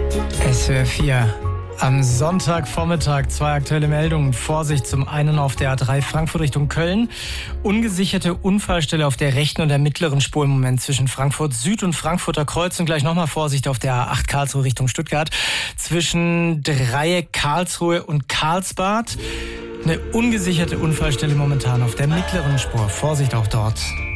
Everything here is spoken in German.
SWR 4. Am Sonntagvormittag 2 aktuelle Meldungen. Vorsicht, zum einen auf der A3 Frankfurt Richtung Köln. Ungesicherte Unfallstelle auf der rechten und der mittleren Spur im Moment zwischen Frankfurt Süd und Frankfurter Kreuz. Und gleich nochmal Vorsicht auf der A8 Karlsruhe Richtung Stuttgart. Zwischen Dreieck Karlsruhe und Karlsbad. Eine ungesicherte Unfallstelle momentan auf der mittleren Spur. Vorsicht auch dort.